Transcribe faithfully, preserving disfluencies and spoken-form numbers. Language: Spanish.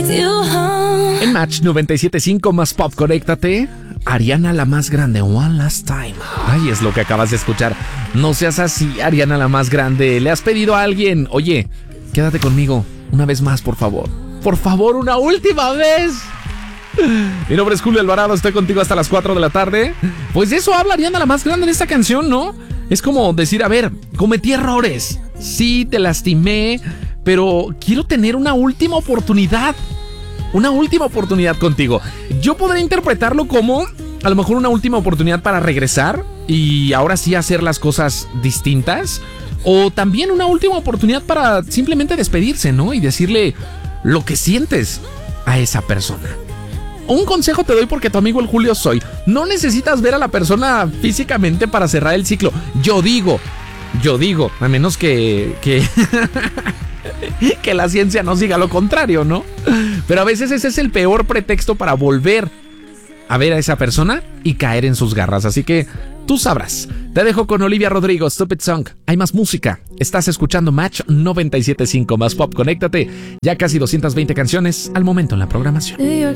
En Match noventa y siete punto cinco más pop, conéctate. Ariana la más grande, One Last Time. Ay, es lo que acabas de escuchar. No seas así, Ariana la más grande. Le has pedido a alguien, oye, quédate conmigo una vez más, por favor. Por favor, una última vez. Mi nombre es Julio Alvarado, estoy contigo hasta las cuatro de la tarde. Pues de eso habla Ariana la más grande en esta canción, ¿no? Es como decir, a ver, cometí errores. Sí, te lastimé, pero quiero tener una última oportunidad. Una última oportunidad contigo. Yo podría interpretarlo como a lo mejor una última oportunidad para regresar y ahora sí hacer las cosas distintas. O también una última oportunidad para simplemente despedirse, ¿no? Y decirle lo que sientes a esa persona. Un consejo te doy porque tu amigo el Julio soy. No necesitas ver a la persona físicamente para cerrar el ciclo. Yo digo, yo digo, a menos que... que... que la ciencia nos diga lo contrario, ¿no? Pero a veces ese es el peor pretexto para volver a ver a esa persona y caer en sus garras. Así que tú sabrás. Te dejo con Olivia Rodrigo, Stupid Song. Hay más música. Estás escuchando Match noventa y siete punto cinco más pop. Conéctate. Ya casi doscientas veinte canciones al momento en la programación.